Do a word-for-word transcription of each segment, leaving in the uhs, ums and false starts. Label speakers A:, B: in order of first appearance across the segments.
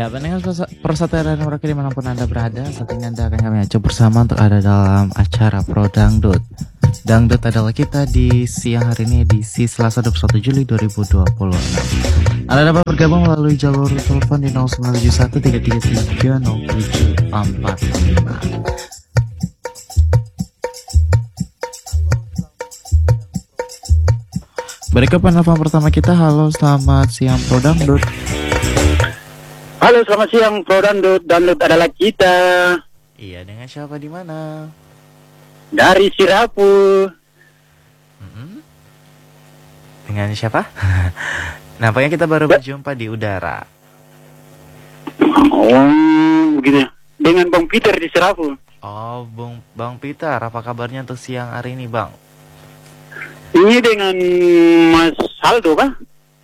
A: Ya, pendengar persatuan mereka dimanapun Anda berada, saat ini Anda akan kami ajak bersama untuk ada dalam acara Pro Dangdut. Dangdut adalah kita di siang hari ini edisi Selasa dua puluh satu Juli dua ribu dua puluh enam. Anda dapat bergabung melalui jalur telepon di nol sembilan tujuh satu tiga tiga tiga nol tujuh empat lima. Berikut penelpon pertama kita. Halo, selamat siang Pro Dangdut.
B: Halo, selamat siang Pro Dangdut. Dangdut adalah kita.
A: Iya, dengan siapa di mana?
B: Dari Sirapu.
A: Mm-hmm. Dengan siapa? Nampaknya kita baru berjumpa di udara.
B: Oh, begitu. Dengan Bang Peter di Sirapu.
A: Oh, Bang, Bang Peter, apa kabarnya untuk siang hari ini, Bang?
B: Ini dengan Mas Aldo, Pak?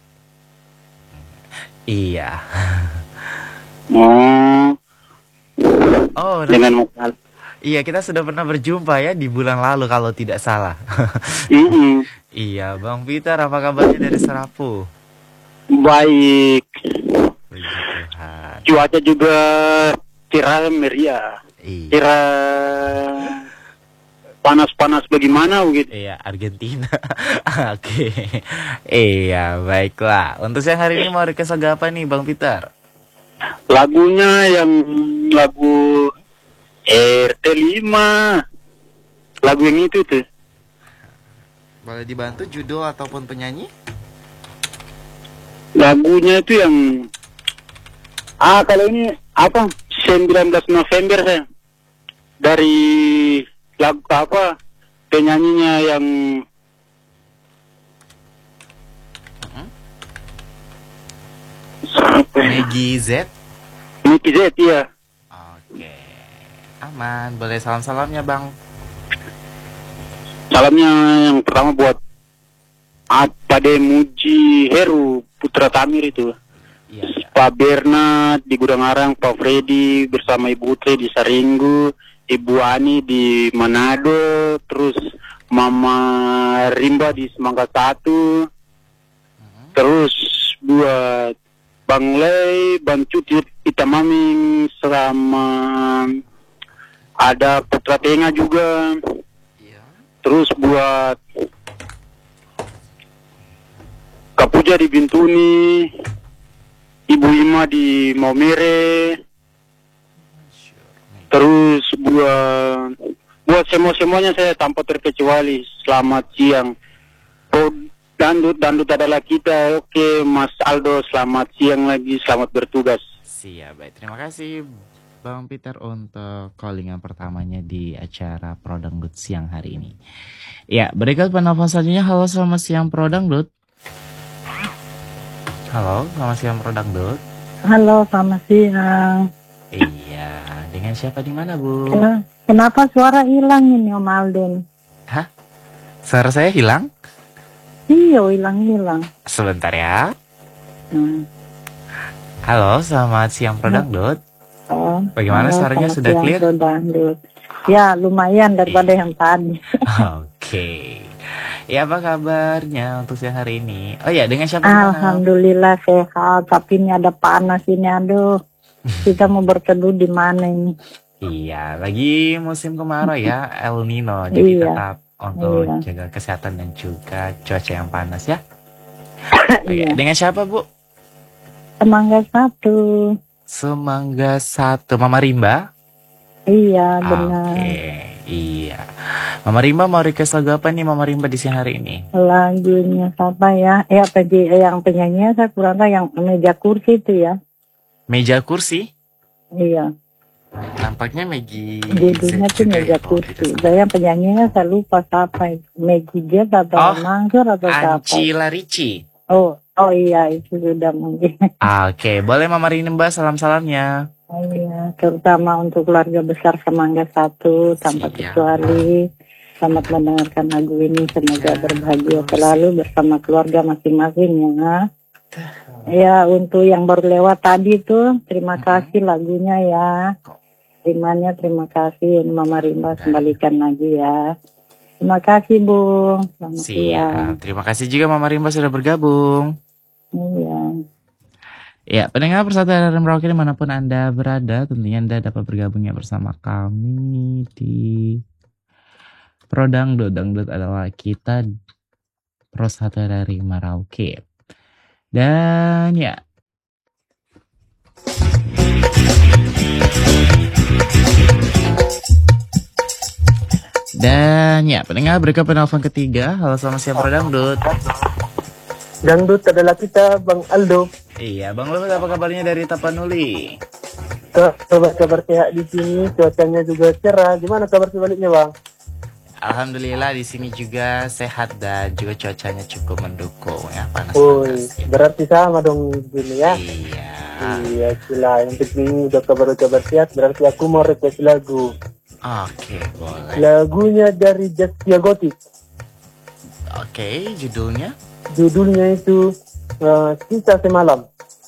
A: Iya.
B: Oh.
A: Oh,
B: dengan Mas Aldo.
A: Iya, kita sudah pernah berjumpa ya di bulan lalu kalau tidak salah.
B: Mm-hmm.
A: Iya, Bang Peter, apa kabarnya dari Serapu?
B: Baik.
A: Puji Tuhan.
B: Cuaca juga cerah meriah.
A: Iya.
B: Cerah panas-panas bagaimana begitu?
A: Iya, Argentina. Oke. Iya, baiklah. Untuk siang hari ini mau request lagu apa nih, Bang Peter?
B: Lagunya yang lagu R T lima. Lagu yang itu tuh.
A: Boleh dibantu judul ataupun penyanyi?
B: Lagunya itu yang Ah, kalau ini apa? sembilan belas November saya. Dari lagu apa? Penyanyinya yang
A: Maggie Z.
B: Maggie Z, ya.
A: Oke. Aman, boleh salam-salamnya, Bang.
B: Salamnya yang pertama buat Pade Muji Heru Putra Tamir itu.
A: Iya, iya.
B: Pak Bernard di Gudangarang, Pak Freddy bersama Ibu Utri di Saringgu, Ibu Ani di Manado, terus Mama Rimba di Semangka Satu, uh-huh. Terus buat Bang Lei, Bang Cuti, Itamaming, sama ada Putra Tenga juga,
A: iya.
B: Terus buat Kapuja di Bintuni, Ibu Ima di Maumere, terus buat buat semua-semuanya saya tanpa terkecuali selamat siang. Oh, Dangdut, Dangdut adalah kita. Oke, Mas Aldo, selamat siang lagi, selamat bertugas.
A: Siap, baik. Terima kasih Bang Peter untuk callingan pertamanya di acara Pro Dangdut siang hari ini. Ya, berikut penelpon selanjutnya. Halo, selamat siang Pro Dangdut. Halo, selamat siang Pro Dangdut.
C: Halo, selamat siang.
A: Iya, dengan siapa di mana, Bu?
C: Kenapa suara hilang ini, Om Alden?
A: Hah? Suara saya hilang?
C: Iya, hilang-hilang.
A: Sebentar ya.
C: Hmm.
A: Halo, selamat siang Pro Dangdut.
C: Oh,
A: bagaimana
C: halo,
A: suaranya sudah
C: siang,
A: clear?
C: Pro Dangdut. Ya, lumayan daripada yang tadi.
A: Oke. Ya, apa kabarnya untuk siang hari ini? Oh ya, dengan siapa?
C: Alhamdulillah sehat, tapi ini ada panas ini, aduh. Kita mau berteduh di mana ini?
A: Iya, lagi musim kemarau ya, El Nino. Jadi
C: iya.
A: tetap untuk
C: iya.
A: jaga kesehatan dan juga cuaca yang panas ya.
C: Iya.
A: Dengan siapa, Bu?
C: Semangga Satu.
A: Semangga Satu, Mama Rimba?
C: Iya, benar.
A: Oke, iya. Mama Rimba mau request lagu apa nih Mama Rimba di siang hari ini?
C: Lagunya siapa ya? Eh, apa yang penyanyinya saya kurang tahu, yang meja kursi itu ya.
A: Meja kursi?
C: Iya.
A: Nampaknya Maggie
C: judulnya tuh meja kursi. Saya penyanyinya saya lupa siapa itu. Maggie Jet atau
A: oh,
C: Mansur atau siapa?
A: Anci Larici.
C: Oh, oh iya itu sudah mungkin.
A: Oke, okay. Boleh Mama Rimba salam-salamnya.
C: Oh iya, terutama untuk keluarga besar Semangga Satu tanpa Siap. kecuali. Selamat mendengarkan lagu ini, semoga berbahagia selalu bersama keluarga masing-masing ya. Ya, untuk yang baru lewat tadi tuh, terima kasih lagunya ya. Terimanya terima kasih, Mama Rimba kembalikan lagi ya. Terima kasih Bu. Selamat siang.
A: Terima kasih juga Mama Rimba sudah bergabung.
C: Iya.
A: Ya, pendengar Persatuan dan Merauke dimanapun Anda berada, tentunya Anda dapat bergabungnya bersama kami di Pro Dangdut. Dangdut adalah kita Persatuan dari Merauke. Dan ya, dan ya, pendengar berikut penelpon ketiga. Halo, selamat siang Pro Dangdut.
D: Dangdut adalah kita, Bang Aldo.
A: Iya, Bang Luhut, apa kabarnya dari Tapanuli?
D: Kabar-kabar sehat di sini, cuacanya juga cerah. Gimana kabar sebaliknya, Bang?
A: Alhamdulillah di sini juga sehat dan juga cuacanya cukup mendukung ya,
D: panas-panas. Gitu. Berarti sama dong di sini ya?
A: Iya.
D: Iya, gila. Yang penting udah kabar-kabar sehat, berarti aku mau request lagu.
A: Oke, boleh.
D: Lagunya dari Zaskia Gotik.
A: Oke, judulnya?
D: Judulnya itu uh, Sisa Semalam.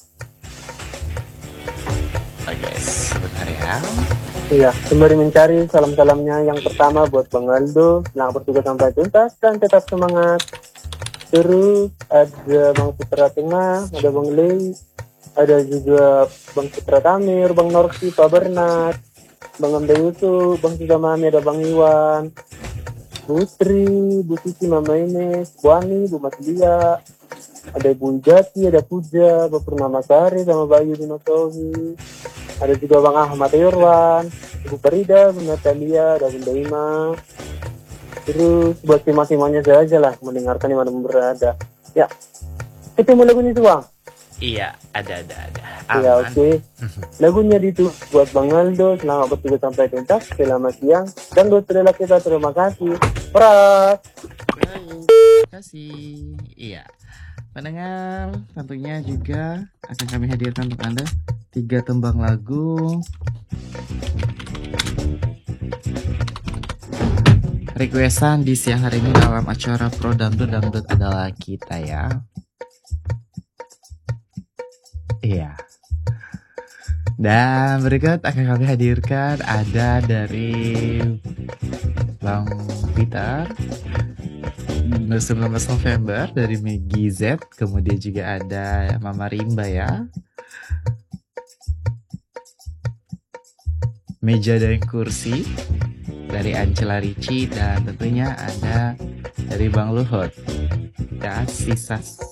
A: Oke, sebentar ya.
D: Iya, sembari mencari salam-salamnya yang pertama buat Bang Aldo, selamat bertugas sampai tuntas dan tetap semangat. Terus ada Bang Putra Tengah, ada Bang Lei, ada juga Bang Putra Tamir, Bang Norsi, Pak Bernat, Bang Amda Yusuf, Bang Sukamami, ada Bang Iwan, Putri, Bu Sisi, Mama Ines, Bu Ani, Bu Maslia, ada Ibu Jati, ada Puja, Bu Purnama Sari, sama Bayu Dinosohi, ada juga Bang Ahmad Yorwan, Ibu Farida, Bu Natalia, ada Bunda Ima. Terus buat tema-temanya saja lah, mendengarkan di mana berada. Ya, itu mau lagunya itu, Bang?
A: Iya, ada, ada, ada.
D: Iya, oke. Okay. Lagunya itu buat Bang Aldo, selamat bertugas sampai tuntas, selamat siang. Dan buat saudara kita, terima kasih. Pras.
A: Terima kasih. Iya. Pendengar, tentunya juga akan kami hadirkan untuk Anda tiga tembang lagu requestan di siang hari ini dalam acara Pro Dangdut. Dangdut adalah kita ya. Iya. Dan berikut akan kami hadirkan ada dari Bang Peter sembilan belas November dari Megi Z, kemudian juga ada Mama Rimba ya, Meja dan Kursi dari Angela Ricci, dan tentunya ada dari Bang Luhut ya, Sisa